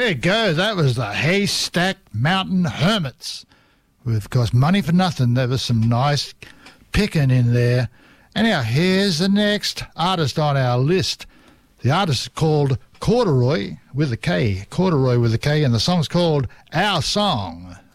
There you go. That was the Haystack Mountain Hermits. With, of course, Money for Nothing. There was some nice picking in there. Anyhow, here's the next artist on our list. The artist is called Corduroy with a K. Corduroy with a K, and the song's called Our Song.